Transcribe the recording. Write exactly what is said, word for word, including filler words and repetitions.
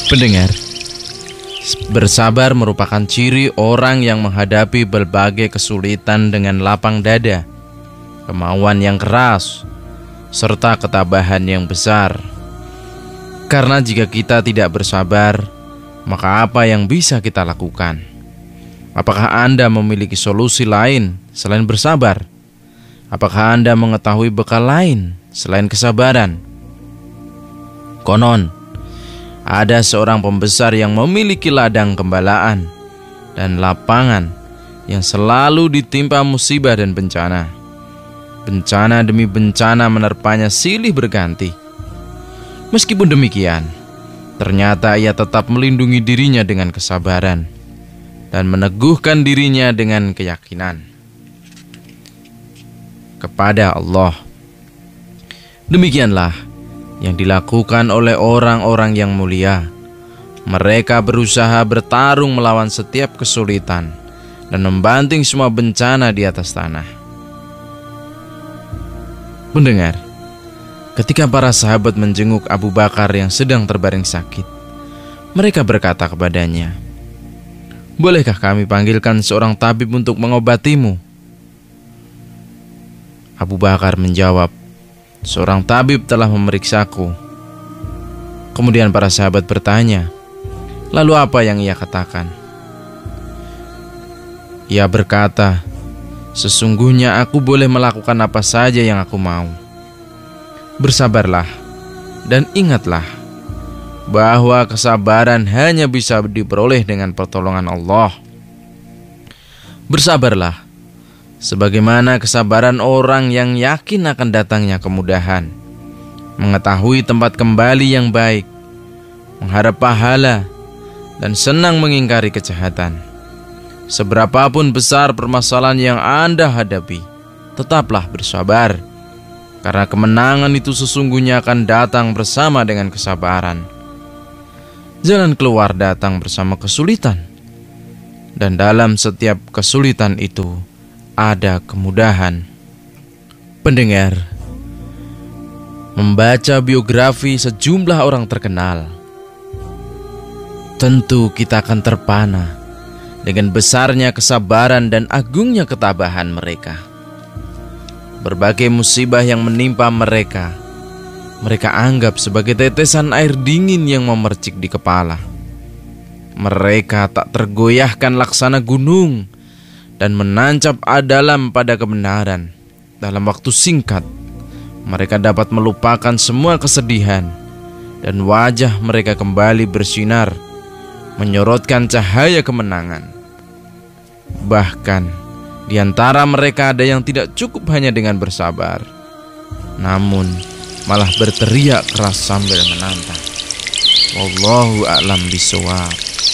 Pendengar, bersabar merupakan ciri orang yang menghadapi berbagai kesulitan dengan lapang dada, kemauan yang keras, serta ketabahan yang besar. Karena jika kita tidak bersabar, maka apa yang bisa kita lakukan? Apakah Anda memiliki solusi lain selain bersabar? Apakah Anda mengetahui bekal lain selain kesabaran? Konon, ada seorang pembesar yang memiliki ladang gembalaan dan lapangan yang selalu ditimpa musibah dan bencana. Bencana demi bencana menerpanya silih berganti. Meskipun demikian, ternyata ia tetap melindungi dirinya dengan kesabaran dan meneguhkan dirinya dengan keyakinan kepada Allah. Demikianlah yang dilakukan oleh orang-orang yang mulia. Mereka berusaha bertarung melawan setiap kesulitan dan membanting semua bencana di atas tanah. Mendengar, ketika para sahabat menjenguk Abu Bakar yang sedang terbaring sakit, mereka berkata kepadanya, "Bolehkah kami panggilkan seorang tabib untuk mengobatimu?" Abu Bakar menjawab, "Seorang tabib telah memeriksaku." Kemudian para sahabat bertanya, "Lalu apa yang ia katakan?" Ia berkata, "Sesungguhnya aku boleh melakukan apa saja yang aku mau. Bersabarlah dan ingatlah bahwa kesabaran hanya bisa diperoleh dengan pertolongan Allah. Bersabarlah sebagaimana kesabaran orang yang yakin akan datangnya kemudahan, mengetahui tempat kembali yang baik, mengharap pahala, dan senang mengingkari kejahatan. Seberapapun besar permasalahan yang Anda hadapi, tetaplah bersabar, karena kemenangan itu sesungguhnya akan datang bersama dengan kesabaran. Jalan keluar datang bersama kesulitan, dan dalam setiap kesulitan itu ada kemudahan." Pendengar, membaca biografi sejumlah orang terkenal, tentu kita akan terpana dengan besarnya kesabaran dan agungnya ketabahan mereka. Berbagai musibah yang menimpa mereka, mereka anggap sebagai tetesan air dingin yang memercik di kepala. Mereka tak tergoyahkan laksana gunung dan menancap dalam pada kebenaran. Dalam waktu singkat, mereka dapat melupakan semua kesedihan, dan wajah mereka kembali bersinar, menyorotkan cahaya kemenangan. Bahkan, di antara mereka ada yang tidak cukup hanya dengan bersabar, namun malah berteriak keras sambil menantang. Wallahu a'lam bishawab.